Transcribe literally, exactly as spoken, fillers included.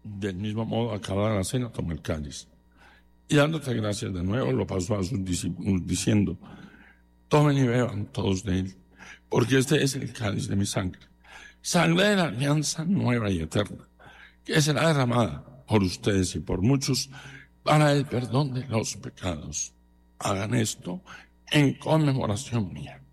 Del mismo modo, acabada la cena, tomó el cáliz. Y dándote gracias de nuevo, lo pasó a sus discípulos, diciendo: tomen y beban todos de él, porque este es el cáliz de mi sangre, sangre de la alianza nueva y eterna, que será derramada por ustedes y por muchos para el perdón de los pecados. Hagan esto en conmemoración mía.